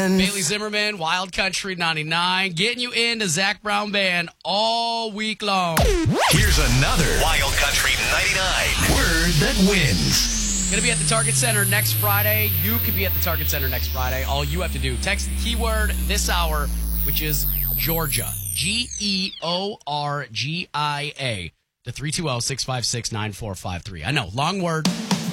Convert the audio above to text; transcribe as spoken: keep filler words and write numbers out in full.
wins. Bailey Zimmerman, Wild Country ninety-nine, getting you into Zach Brown Band all week long. Here's another Wild Country ninety-nine word that wins. Going to be at the Target Center next Friday. You could be at the Target Center next Friday. All you have to do, text the keyword this hour, which is Georgia. G E O R G I A. To three two zero, six five six, nine four five three. I know, long word.